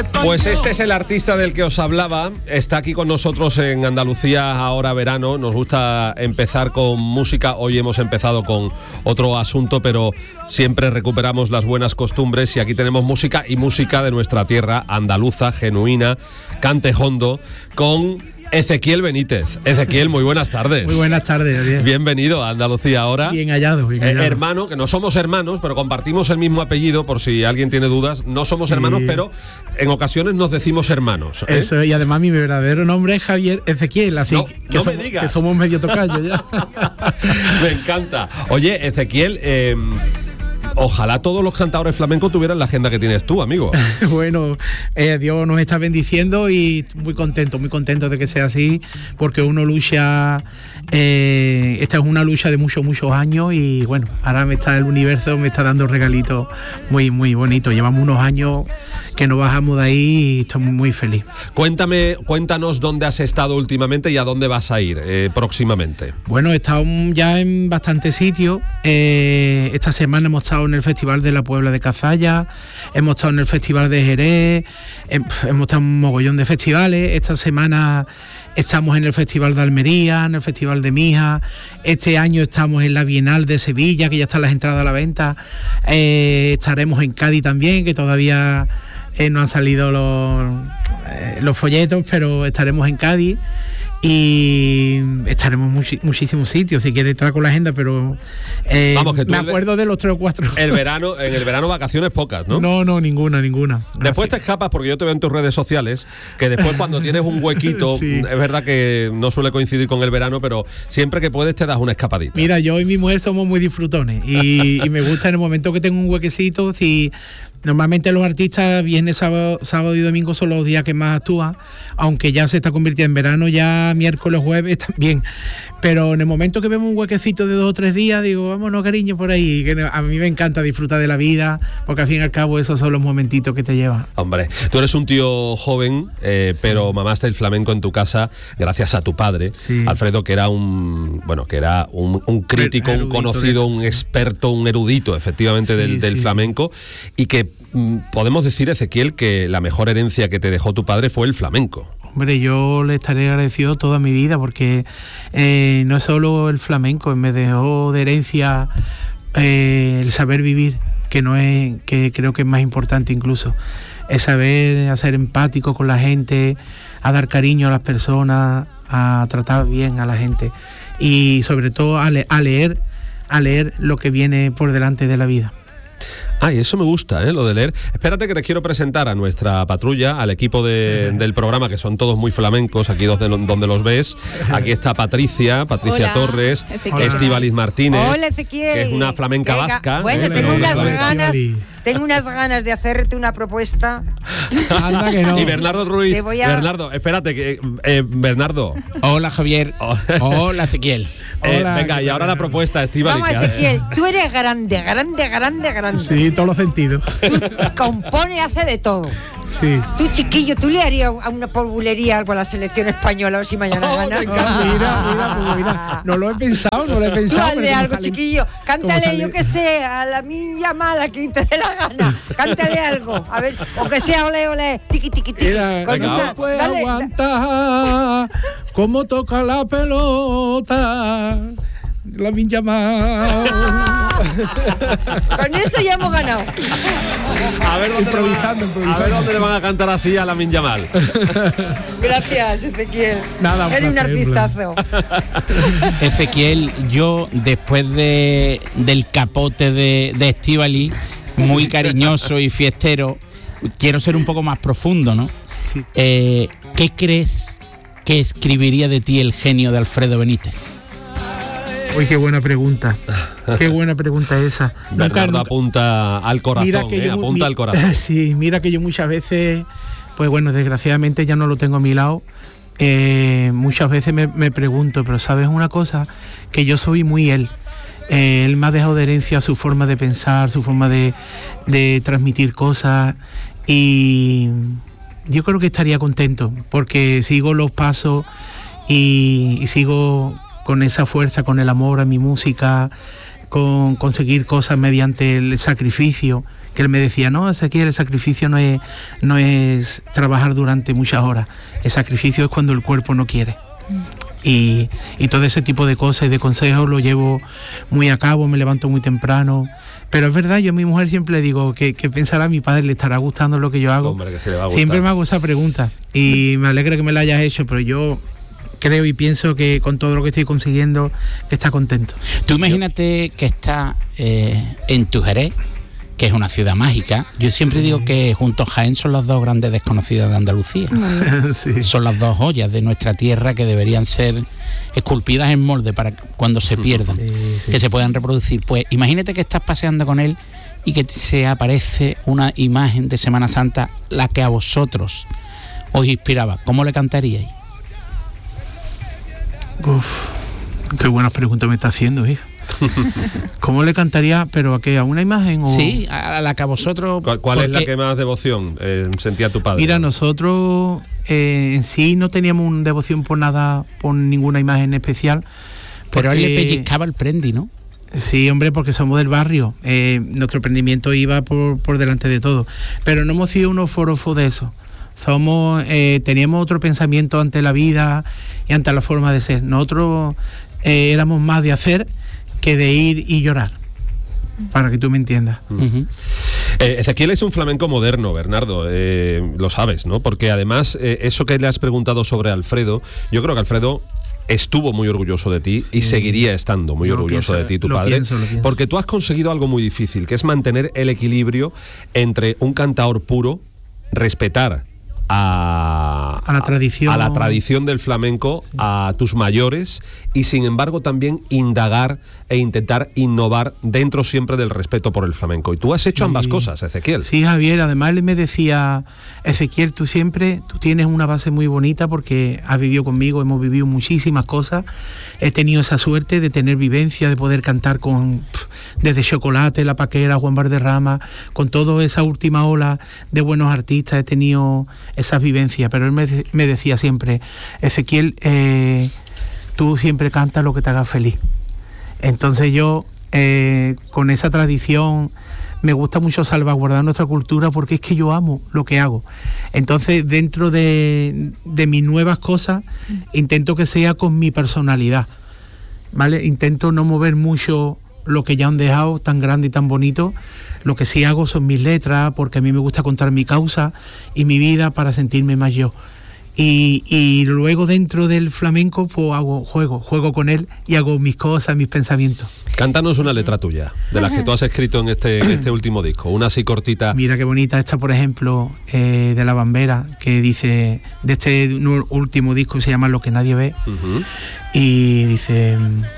Pues este es el artista del que os hablaba. Está aquí con nosotros en Andalucía Ahora Verano. Nos gusta empezar con música. Hoy hemos empezado con otro asunto, pero siempre recuperamos las buenas costumbres. Y aquí tenemos música y música de nuestra tierra andaluza, genuina, cantejondo, con Ezequiel Benítez. Ezequiel, muy buenas tardes. Muy buenas tardes. Bien. Bienvenido a Andalucía Ahora. Bien hallado. Hermano, que no somos hermanos, pero compartimos el mismo apellido, por si alguien tiene dudas. No somos hermanos, pero en ocasiones nos decimos hermanos. Eso, y además mi verdadero nombre es Javier Ezequiel, así que somos medio tocayos ya. Me encanta. Oye, Ezequiel, ojalá todos los cantadores flamencos tuvieran la agenda que tienes tú, amigo. Bueno, Dios nos está bendiciendo y muy contento de que sea así, porque uno lucha, esta es una lucha de muchos años y bueno, ahora el universo me está dando regalitos muy bonitos. Llevamos unos años que no bajamos de ahí y estoy muy feliz. Cuéntanos dónde has estado últimamente y a dónde vas a ir próximamente. Bueno, he estado ya en bastantes sitios. Esta semana hemos estado en el Festival de la Puebla de Cazalla, hemos estado en el Festival de Jerez, hemos estado en un mogollón de festivales. Esta semana estamos en el Festival de Almería, en el Festival de Mija. Este año estamos en la Bienal de Sevilla, que ya están las entradas a la venta. Estaremos en Cádiz también, que todavía no han salido los folletos, pero estaremos en Cádiz. Y estaremos en muchísimos sitios. Si quieres estar con la agenda, pero vamos, que me acuerdo de los 3 o 4. En el verano vacaciones pocas, ¿no? No, ninguna. Después te escapas, porque yo te veo en tus redes sociales, que después cuando tienes un huequito, sí. Es verdad que no suele coincidir con el verano, pero siempre que puedes te das una escapadita. Mira, yo y mi mujer somos muy disfrutones y me gusta en el momento que tengo un huequecito. Si normalmente los artistas viernes, sábado y domingo son los días que más actúan, aunque ya se está convirtiendo en verano, ya miércoles, jueves también. Pero en el momento que vemos un huequecito de 2 o 3 días, digo, vámonos cariño por ahí, que a mí me encanta disfrutar de la vida, porque al fin y al cabo esos son los momentitos que te llevan. Hombre, tú eres un tío joven, sí. Pero mamaste el flamenco en tu casa gracias a tu padre, sí. Alfredo, que era un crítico, un conocido, un experto, un erudito efectivamente del flamenco, y que podemos decir, Ezequiel, que la mejor herencia que te dejó tu padre fue el flamenco. Hombre, yo le estaré agradecido toda mi vida, porque no es solo el flamenco, me dejó de herencia el saber vivir, que creo que es más importante incluso, el saber a ser empático con la gente, a dar cariño a las personas, a tratar bien a la gente y sobre todo a leer lo que viene por delante de la vida. Ay, eso me gusta, lo de leer. Espérate que te quiero presentar a nuestra patrulla, al equipo del programa, que son todos muy flamencos, aquí donde los ves. Aquí está Patricia Hola, Torres, Estíbaliz Martínez. Hola, Ezequiel. Que es una flamenca vasca. Bueno, tengo unas ganas de hacerte una propuesta. Anda que no. Y Bernardo Ruiz. Bernardo, espérate, Bernardo. Hola, Javier. Hola, Ezequiel. Hola, venga, y ahora la propuesta, Estíbaliz. Vamos, Ezequiel, tú eres grande. Sí, todos los sentidos. Tú compones, hace de todo. Sí. Tú, chiquillo, ¿tú le harías a una polvulería algo a la selección española a ver si mañana gana? Mira, no lo he pensado. Tú hazle algo, chiquillo. Cántale, yo que sé, a la Minya Mala, quien te dé la gana. Cántale algo. A ver, o que sea ole, tiqui. No puede aguantar cómo toca la pelota la Minya Mala. Con eso ya hemos ganado. A ver dónde improvisando. A ver dónde le van a cantar así a la Minya Mal. Gracias, Ezequiel. Nada, eres un artistazo. Ezequiel, yo después del capote de Estíbaliz, muy cariñoso y fiestero, quiero ser un poco más profundo, ¿no? Sí. ¿Qué crees que escribiría de ti el genio de Alfredo Benítez? Uy, qué buena pregunta. Qué buena pregunta esa. Bernardo apunta al corazón, apunta al corazón. Sí, mira que yo muchas veces, pues bueno, desgraciadamente ya no lo tengo a mi lado. Muchas veces me pregunto, pero ¿sabes una cosa? Que yo soy muy él. Él me ha dejado de herencia su forma de pensar, su forma de transmitir cosas, y yo creo que estaría contento porque sigo los pasos y sigo con esa fuerza, con el amor a mi música, con conseguir cosas mediante el sacrificio, que él me decía, no, Ezequiel, el sacrificio no es trabajar durante muchas horas, el sacrificio es cuando el cuerpo no quiere. Y todo ese tipo de cosas y de consejos lo llevo muy a cabo, me levanto muy temprano. Pero es verdad, yo a mi mujer siempre le digo que pensará, a mi padre le estará gustando lo que yo hago. Hombre, que se le va a gustar. Siempre me hago esa pregunta y me alegra que me la hayas hecho, pero yo creo y pienso que con todo lo que estoy consiguiendo, que está contento. Tú imagínate que está en tu Jerez, que es una ciudad mágica. Yo siempre digo que junto a Jaén son las dos grandes desconocidas de Andalucía. Sí. Son las dos joyas de nuestra tierra que deberían ser esculpidas en molde para cuando se pierdan, Sí. que se puedan reproducir. Pues imagínate que estás paseando con él y que se aparece una imagen de Semana Santa, la que a vosotros os inspiraba. ¿Cómo le cantaríais? Uf, qué buenas preguntas me está haciendo, hijo. ¿Cómo le cantaría? ¿Pero a qué? ¿A una imagen? O... Sí, a la que a vosotros... ¿Cuál es la que más devoción sentía tu padre? Mira, nosotros en sí no teníamos una devoción por nada, por ninguna imagen especial. Pero él le porque- pellizcaba el prendi, ¿no? Sí, hombre, porque somos del barrio. Nuestro emprendimiento iba por delante de todo. Pero no hemos sido unos forofos de eso. Teníamos otro pensamiento ante la vida y ante la forma de ser. Nosotros éramos más de hacer que de ir y llorar, para que tú me entiendas. Ujú. Ezequiel es un flamenco moderno, Bernardo, lo sabes, ¿no? Porque además, eso que le has preguntado sobre Alfredo, yo creo que Alfredo estuvo muy orgulloso de ti y seguiría estando muy Lo orgulloso pienso, de ti, tu lo padre, pienso. porque tú has conseguido algo muy difícil, que es mantener el equilibrio entre un cantaor puro, respetar a la tradición. a la tradición del flamenco, a tus mayores, y sin embargo también indagar e intentar innovar dentro siempre del respeto por el flamenco. Y tú has hecho ambas cosas, Ezequiel. Sí, Javier, además él me decía, Ezequiel, tú tienes una base muy bonita porque has vivido conmigo, hemos vivido muchísimas cosas, he tenido esa suerte de tener vivencia, de poder cantar desde Chocolate, La Paquera, Juan Valderrama, con toda esa última ola de buenos artistas, he tenido esas vivencias, pero él me decía siempre, Ezequiel, tú siempre cantas lo que te haga feliz. Entonces yo, con esa tradición, me gusta mucho salvaguardar nuestra cultura porque es que yo amo lo que hago. Entonces, dentro de mis nuevas cosas, intento que sea con mi personalidad, ¿vale? Intento no mover mucho lo que ya han dejado tan grande y tan bonito. Lo que sí hago son mis letras, porque a mí me gusta contar mi causa y mi vida para sentirme más yo. Y luego dentro del flamenco pues juego con él y hago mis cosas, mis pensamientos. Cántanos una letra tuya, de las que tú has escrito en este último disco, una así cortita. Mira qué bonita esta, por ejemplo, de La Bambera, que dice, de este último disco, se llama Lo que nadie ve, Ujú. y dice...